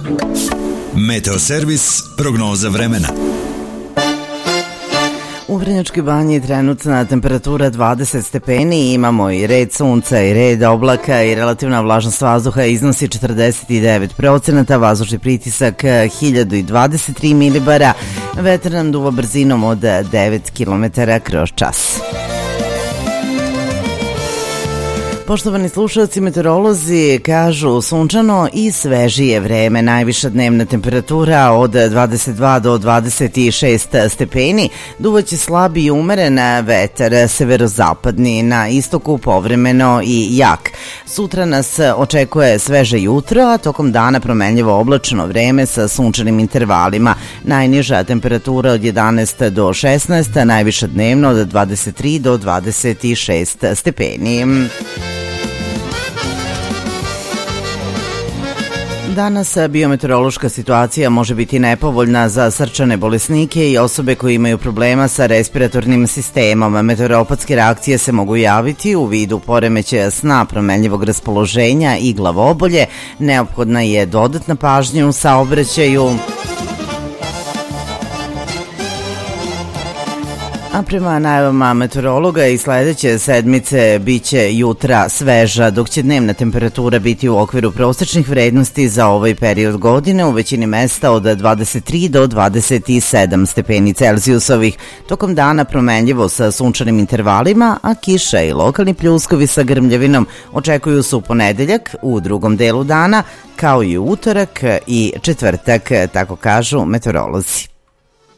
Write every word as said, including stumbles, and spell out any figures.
Meteoservis prognoza vremena. U Vrnjačkoj banji trenutna temperatura dvadeset stepeni, imamo i red sunca i red oblaka i relativna vlažnost vazduha iznosi četrdeset devet procenata, vazdušni pritisak hiljadu dvadeset tri milibara, vetar nam duva brzinom od devet kilometara kroz čas. Poštovani slušalci, meteorolozi kažu sunčano i svežije vreme, najviša dnevna temperatura od dvadeset dva do dvadeset šest stepeni, duvaće slab i umeren vetar severozapadni, na istoku povremeno i jak. Sutra nas očekuje sveže jutro, a tokom dana promenljivo oblačno vreme sa sunčanim intervalima, najniža temperatura od jedanaest do šesnaest, a najviša dnevno od dvadeset tri do dvadeset šest stepeni. Danas biometeorološka situacija može biti nepovoljna za srčane bolesnike i osobe koji imaju problema sa respiratornim sistemom. Meteoropatske reakcije se mogu javiti u vidu poremećaja sna, promenljivog raspoloženja i glavobolje. Neophodna je dodatna pažnja u saobraćaju. A prema najavama meteorologa i sledeće sedmice biće jutra sveža, dok će dnevna temperatura biti u okviru prosečnih vrednosti za ovaj period godine, u većini mesta od dvadeset tri do dvadeset sedam stepeni Celzijusovih. Tokom dana promenljivo sa sunčanim intervalima, a kiša i lokalni pljuskovi sa grmljavinom očekuju se u ponedeljak, u drugom delu dana, kao i u utorak i četvrtak, tako kažu meteorolozi.